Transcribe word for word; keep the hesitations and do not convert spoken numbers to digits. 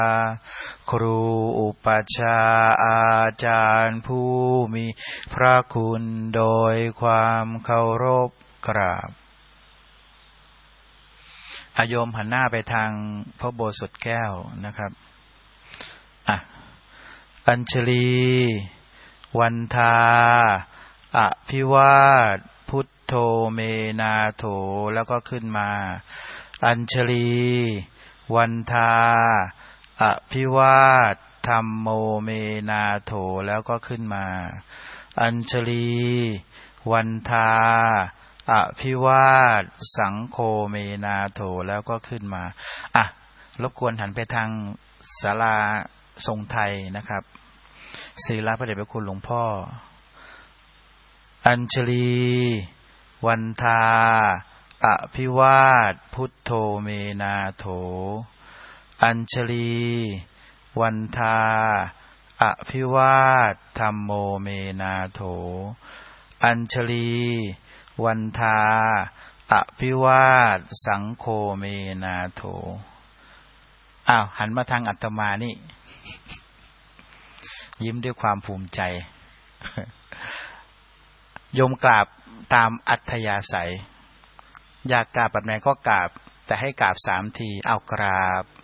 ครูอุปัชฌาย์อาจารย์ผู้มีพระคุณโดยความเคารพกราบอาโยมหันหน้าไปทางพระโบสถแก้วนะครับอ่ะอัญชลีวันทาอภิวาทพุทโธเมนาโถแล้วก็ขึ้นมาอัญชลีวันทาอภิวาทธัมโมเมนาโถแล้วก็ขึ้นมาอัญชลีวันทาอภิวาทสังโฆเมนาโถแล้วก็ขึ้นมาอ่ะรบกวนหันไปทางศาลาทรงไทยนะครับศิริพระเดชพระคุณหลวงพ่ออัญชลีวันทาอภิวาทพุทโธเมนาโถอัญชลีวันทาอภิวาทธัมโมเมนาโถอัญชลีวันทาอภิวาทสังโฆเมนาโถอ้าวหันมาทางอาตมานี่ยิ้มด้วยความภูมิใจโยมกราบตามอัธยาศัยอยากกราบแบบไหนก็กราบแต่ให้กราบสามทีเอากราบ